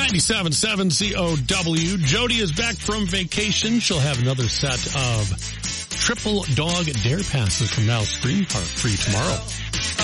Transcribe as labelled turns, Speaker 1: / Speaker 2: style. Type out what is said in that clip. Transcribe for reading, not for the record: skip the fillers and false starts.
Speaker 1: 97.7 COW. Jody is back from vacation. She'll have another set of Triple Dog Dare Passes from Now Screen Park for you tomorrow.